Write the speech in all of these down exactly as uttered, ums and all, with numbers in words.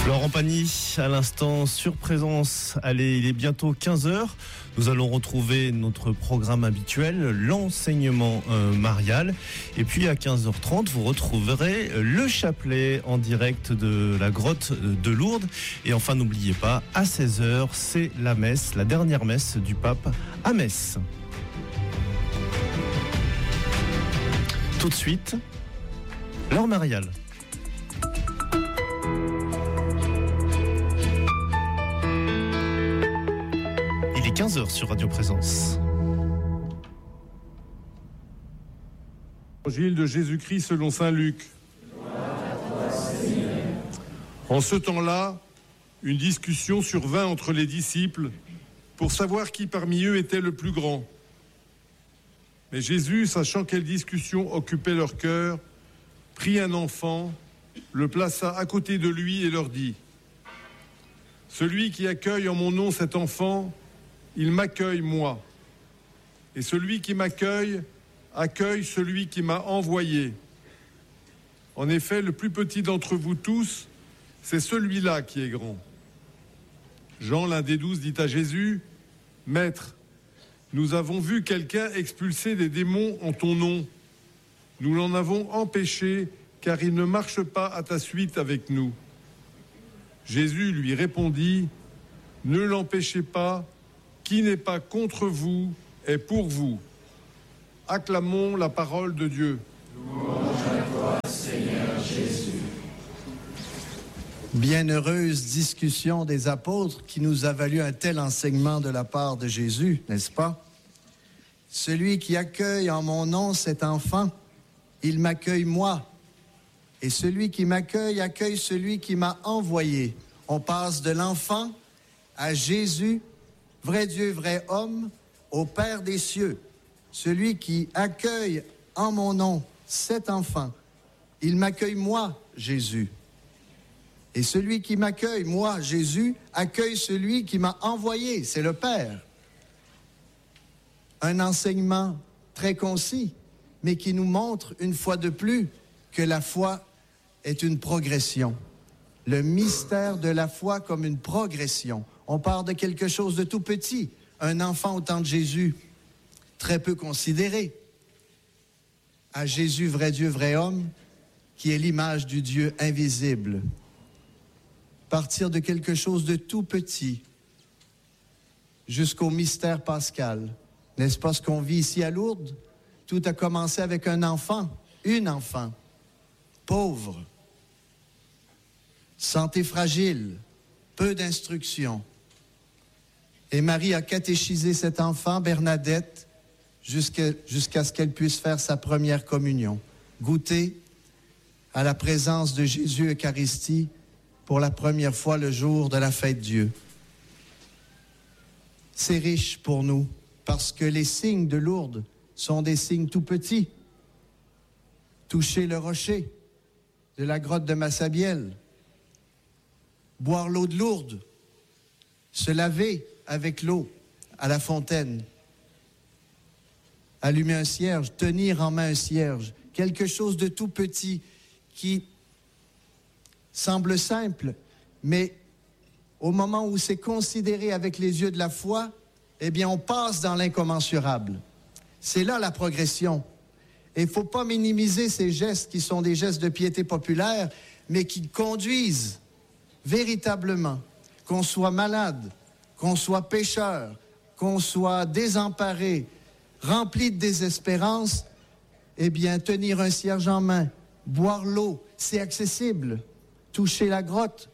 Laurent Pagny, à l'instant, sur Présence. Allez, il est bientôt quinze heures. Nous allons retrouver notre programme habituel, l'enseignement euh, marial. Et puis à quinze heures trente, vous retrouverez le chapelet en direct de la grotte de Lourdes. Et enfin, n'oubliez pas, à seize heures, c'est la messe, la dernière messe du pape à Metz. Tout de suite, l'heure mariale. Il est quinze heures sur Radio Présence. Évangile de Jésus-Christ selon saint Luc. En ce temps-là, une discussion survint entre les disciples pour savoir qui parmi eux était le plus grand. Mais Jésus, sachant quelle discussion occupait leur cœur, prit un enfant, le plaça à côté de lui et leur dit : « Celui qui accueille en mon nom cet enfant, il m'accueille moi. Et celui qui m'accueille, accueille celui qui m'a envoyé. En effet, le plus petit d'entre vous tous, c'est celui-là qui est grand. » Jean, l'un des douze, dit à Jésus : « Maître, nous avons vu quelqu'un expulser des démons en ton nom. Nous l'en avons empêché, car il ne marche pas à ta suite avec nous. » Jésus lui répondit : « Ne l'empêchez pas, qui n'est pas contre vous est pour vous. » Acclamons la parole de Dieu. Louange à toi, Seigneur Jésus. Bienheureuse discussion des apôtres qui nous a valu un tel enseignement de la part de Jésus, n'est-ce pas? Celui qui accueille en mon nom cet enfant, il m'accueille moi. Et celui qui m'accueille accueille celui qui m'a envoyé. On passe de l'enfant à Jésus, vrai Dieu, vrai homme, au Père des cieux. Celui qui accueille en mon nom cet enfant, il m'accueille moi, Jésus. Et celui qui m'accueille, moi, Jésus, accueille celui qui m'a envoyé, c'est le Père. Un enseignement très concis, mais qui nous montre une fois de plus que la foi est une progression. Le mystère de la foi comme une progression. On part de quelque chose de tout petit, un enfant au temps de Jésus, très peu considéré, à Jésus, vrai Dieu, vrai homme, qui est l'image du Dieu invisible. Partir de quelque chose de tout petit jusqu'au mystère pascal. N'est-ce pas ce qu'on vit ici à Lourdes? Tout a commencé avec un enfant, une enfant, pauvre, santé fragile, peu d'instruction. Et Marie a catéchisé cet enfant, Bernadette, jusqu'à, jusqu'à ce qu'elle puisse faire sa première communion, goûter à la présence de Jésus Eucharistie pour la première fois le jour de la fête Dieu. C'est riche pour nous, parce que les signes de Lourdes sont des signes tout petits. Toucher le rocher de la grotte de Massabielle, boire l'eau de Lourdes, se laver avec l'eau à la fontaine, allumer un cierge, tenir en main un cierge, quelque chose de tout petit qui semble simple, mais au moment où c'est considéré avec les yeux de la foi, eh bien, on passe dans l'incommensurable. C'est là la progression. Et il ne faut pas minimiser ces gestes qui sont des gestes de piété populaire, mais qui conduisent véritablement, qu'on soit malade, qu'on soit pécheur, qu'on soit désemparé, rempli de désespérance, eh bien, tenir un cierge en main, boire l'eau, c'est accessible. Toucher la grotte.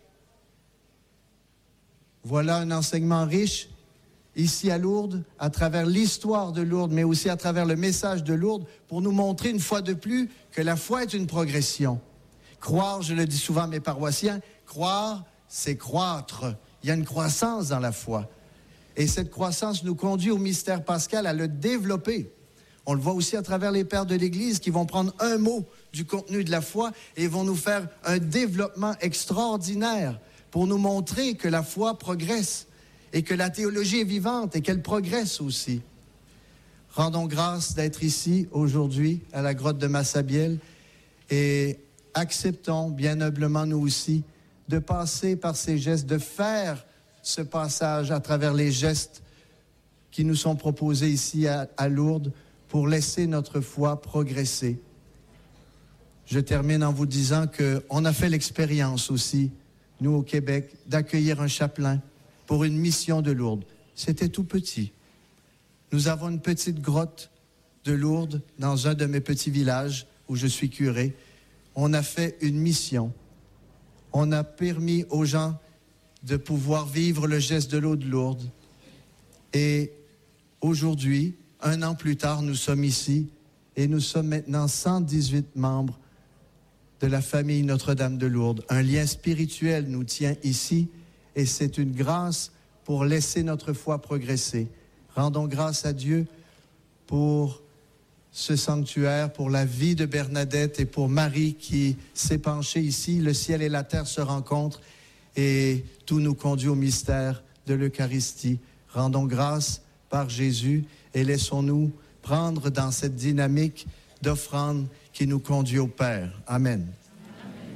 Voilà un enseignement riche, ici à Lourdes, à travers l'histoire de Lourdes, mais aussi à travers le message de Lourdes, pour nous montrer une fois de plus que la foi est une progression. Croire, je le dis souvent à mes paroissiens, croire, c'est croître. Il y a une croissance dans la foi. Et cette croissance nous conduit au mystère pascal à le développer. On le voit aussi à travers les pères de l'Église qui vont prendre un mot du contenu de la foi et vont nous faire un développement extraordinaire pour nous montrer que la foi progresse et que la théologie est vivante et qu'elle progresse aussi. Rendons grâce d'être ici aujourd'hui à la grotte de Massabielle et acceptons bien humblement nous aussi de passer par ces gestes, de faire ce passage à travers les gestes qui nous sont proposés ici à, à Lourdes pour laisser notre foi progresser. Je termine en vous disant qu'on a fait l'expérience aussi, nous au Québec, d'accueillir un chapelain pour une mission de Lourdes. C'était tout petit. Nous avons une petite grotte de Lourdes dans un de mes petits villages où je suis curé. On a fait une mission. On a permis aux gens de pouvoir vivre le geste de l'eau de Lourdes. Et aujourd'hui, un an plus tard, nous sommes ici et nous sommes maintenant cent dix-huit membres de la famille Notre-Dame de Lourdes. Un lien spirituel nous tient ici et c'est une grâce pour laisser notre foi progresser. Rendons grâce à Dieu pour ce sanctuaire, pour la vie de Bernadette et pour Marie qui s'est penchée ici. Le ciel et la terre se rencontrent et tout nous conduit au mystère de l'Eucharistie. Rendons grâce par Jésus et laissons-nous prendre dans cette dynamique d'offrande qui nous conduit au Père. Amen.